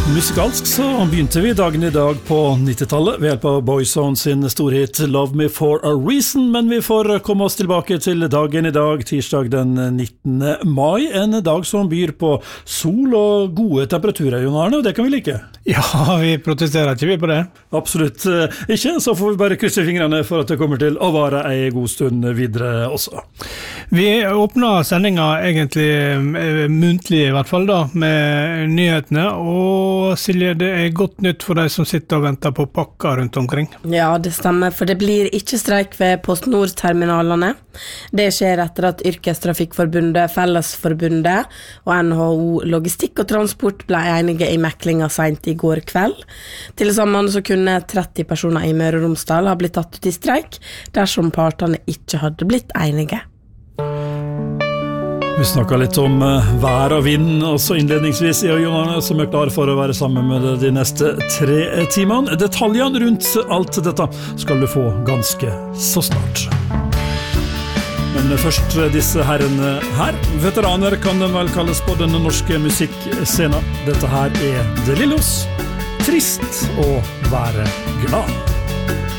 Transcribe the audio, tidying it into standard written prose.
Musikalsk så begynte vi dagen I dag på 90-tallet ved hjelp av Boyzone sin storhit Love Me For A Reason, men vi får komme oss tilbake til dagen I dag, tirsdag den 19. mai, en dag som byr på sol og gode temperaturer, Jon Arne, og det kan vi like. Ja, vi protesterer ikke vi på det. Absolutt ikke, så får vi bare krysse fingrene for at det kommer til å vare en god stund videre også. Vi åpner sendingen egentlig muntlig I hvert fall da, med nyhetene, og Silje, det godt nytt for deg som sitter og venter på pakker rundt omkring. Ja, det stemmer, for det blir ikke streik ved PostNord-terminalene. Det skjer etter at Yrkestrafikkforbundet, Fellesforbundet og NHO Logistikk og Transport ble enige I meklinga sent I går kveld. Til sammen så kunne 30 personer I Møre og Romsdal ha blitt tatt ut I streik dersom partene ikke hadde blitt enige. Vi snakket litt om vær og vind også innledningsvis I Jon Arne, som klar for å være sammen med de neste 3 timene. Detaljene rundt alt dette skal du få ganske så snart. Men først disse herrene her. Veteraner kan de vel kalles på den norske musikkscenen. Dette her De Lillos. Trist å være glad.